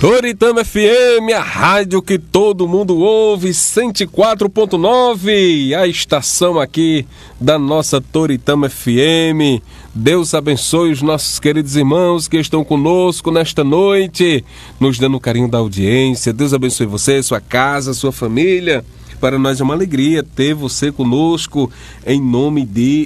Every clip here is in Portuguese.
Toritama FM, a rádio que todo mundo ouve, 104.9, a estação aqui da nossa Toritama FM. Deus abençoe os nossos queridos irmãos que estão conosco nesta noite, nos dando o carinho da audiência. Deus abençoe você, sua casa, sua família. Para nós é uma alegria ter você conosco, em nome de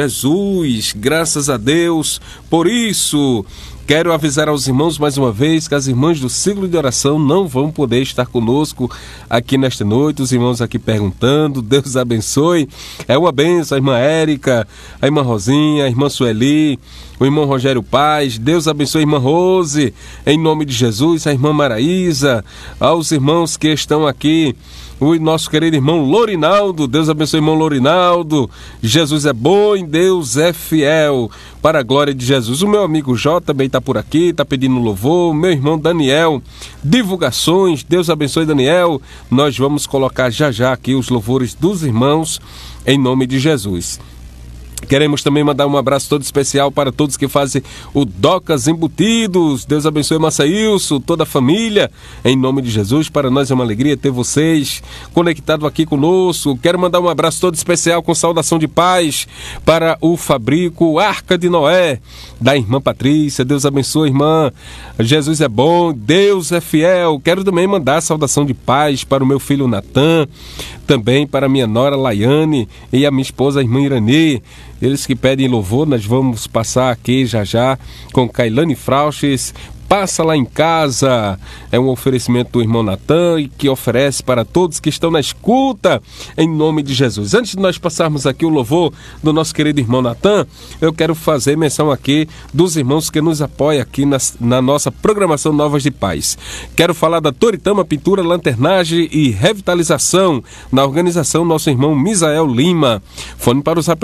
Jesus. Graças a Deus por isso. Quero avisar aos irmãos mais uma vez que as irmãs do ciclo de oração não vão poder estar conosco aqui nesta noite. Os irmãos aqui perguntando, Deus abençoe. É uma bênção, a irmã Érica, a irmã Rosinha, a irmã Sueli, o irmão Rogério Paz. Deus abençoe a irmã Rose, em nome de Jesus, a irmã Maraísa, aos irmãos que estão aqui, o nosso querido irmão Lorinaldo. Deus abençoe o irmão Lorinaldo. Jesus é bom e Deus é fiel, para a glória de Jesus. O meu amigo Jó também está por aqui, está pedindo louvor. Meu irmão Daniel, divulgações. Deus abençoe, Daniel. Nós vamos colocar já aqui os louvores dos irmãos, em nome de Jesus. Queremos também mandar um abraço todo especial para todos que fazem o Docas Embutidos. Deus abençoe Massaílson, toda a família, em nome de Jesus. Para nós é uma alegria ter vocês conectados aqui conosco. Quero mandar um abraço todo especial com saudação de paz para o Fabrico Arca de Noé, da irmã Patrícia. Deus abençoe, irmã. Jesus é bom, Deus é fiel. Quero também mandar saudação de paz para o meu filho Natan, também para a minha nora Laiane e a minha esposa, a irmã Irani. Eles que pedem louvor, nós vamos passar aqui já com Kailane Frauches. Passa lá em casa, é um oferecimento do irmão Natan e que oferece para todos que estão na escuta, em nome de Jesus. Antes de nós passarmos aqui o louvor do nosso querido irmão Natan, eu quero fazer menção aqui dos irmãos que nos apoiam aqui na nossa programação Novas de Paz. Quero falar da Toritama Pintura, Lanternagem e Revitalização, na organização nosso irmão Misael Lima. Fone para o Zap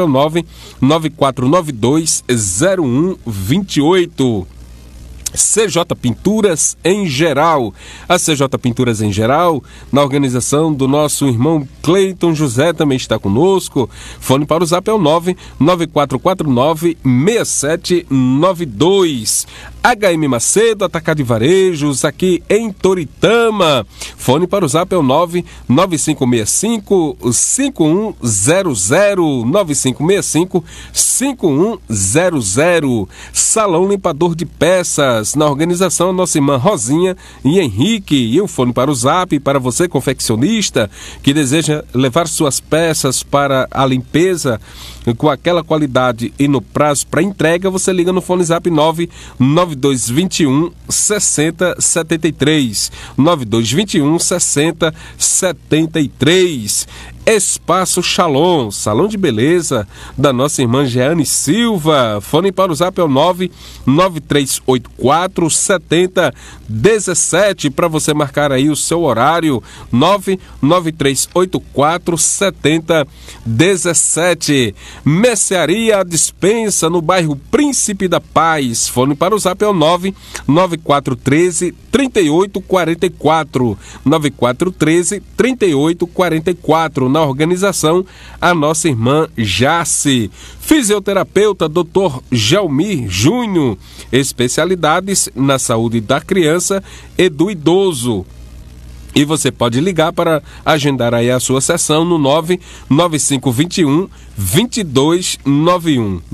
994920128. CJ Pinturas em Geral. A CJ Pinturas em Geral, na organização do nosso irmão Cleiton José, também está conosco. Fone para o Zap é o 994496792. HM Macedo, Atacado de Varejos, aqui em Toritama. Fone para o Zap é o 99565-5100. 9565-5100. Salão Limpador de Peças, na organização nossa irmã Rosinha e Henrique. E o fone para o Zap, para você confeccionista que deseja levar suas peças para a limpeza com aquela qualidade e no prazo para entrega, você liga no fone Zap 99221-6073. 9221-6073. Espaço Shalom, salão de beleza da nossa irmã Jeane Silva. Fone para o Zap é o 99384-7017, para você marcar aí o seu horário. 99384-7017. Mercearia Dispensa, no bairro Príncipe da Paz. Fone para o Zap é o 99413-3844. 9413-3844. Na organização, a nossa irmã Jace. Fisioterapeuta Dr. Gelmir Júnior. Especialidades na saúde da criança e do idoso. E você pode ligar para agendar aí a sua sessão no 99521-2291.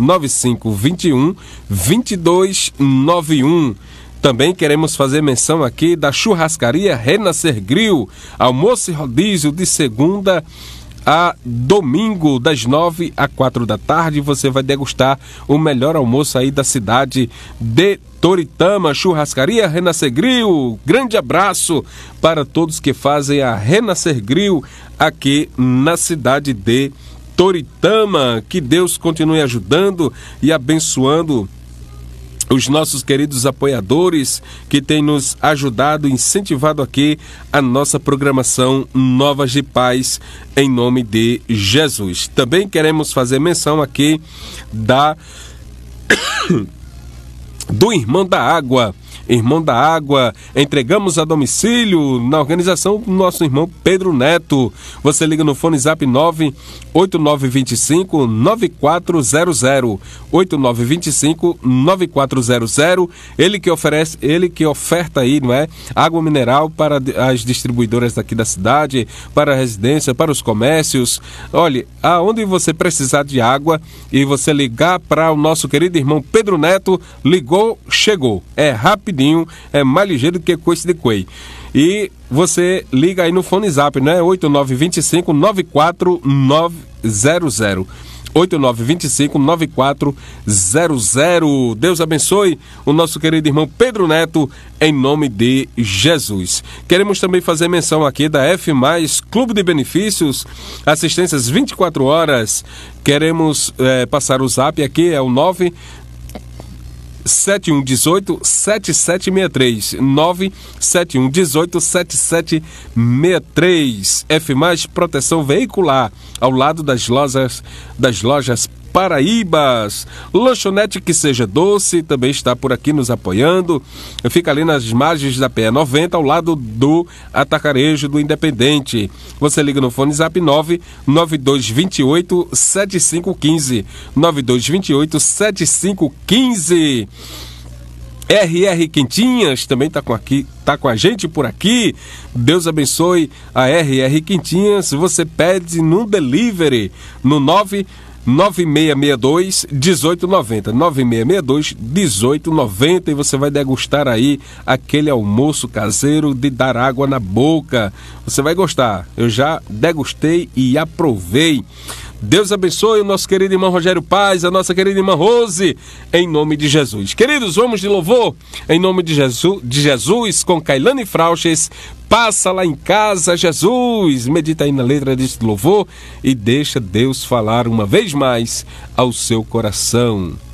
9521-2291. Também queremos fazer menção aqui da churrascaria Renascer Grill. Almoço e rodízio de segunda a domingo, das 9 às 4 da tarde. Você vai degustar o melhor almoço aí da cidade de Toritama. Churrascaria Renascer Grill. Grande abraço para todos que fazem a Renascer Grill aqui na cidade de Toritama. Que Deus continue ajudando e abençoando os nossos queridos apoiadores que têm nos ajudado, incentivado aqui a nossa programação Novas de Paz, em nome de Jesus. Também queremos fazer menção aqui do Irmão da Água. Irmão da Água, entregamos a domicílio na organização do nosso irmão Pedro Neto. Você liga no fone zap 98925-9400, 8925-9400, ele que oferta aí, não é? Água mineral para as distribuidoras daqui da cidade, para a residência, para os comércios. Olha, aonde você precisar de água e você ligar para o nosso querido irmão Pedro Neto, ligou, chegou. É rapidinho, é mais ligeiro do que coice de coelho. E você liga aí no fone zap, né? 8925-94900. 8925-9400. Deus abençoe o nosso querido irmão Pedro Neto, em nome de Jesus. Queremos também fazer menção aqui da F+, Clube de Benefícios, assistências 24 horas. Queremos passar o zap aqui, é o 97118-7763, 97118-7763. F+, proteção veicular, ao lado das lojas Paraíbas. Lanchonete Que Seja Doce também está por aqui nos apoiando. Fica ali nas margens da PE 90, ao lado do Atacarejo do Independente. Você liga no fone zap 99228-7515, 9228-7515. RR Quentinhas também está com a gente por aqui. Deus abençoe a RR Quentinhas. Você pede no delivery no 9662-1890, 9662-1890, e você vai degustar aí aquele almoço caseiro de dar água na boca. Você vai gostar. Eu já degustei e aprovei. Deus abençoe o nosso querido irmão Rogério Paz, a nossa querida irmã Rose, em nome de Jesus. Queridos, vamos de louvor, em nome de Jesus, com Kailane Frauches. Passa lá em casa, Jesus. Medita aí na letra deste louvor e deixa Deus falar uma vez mais ao seu coração.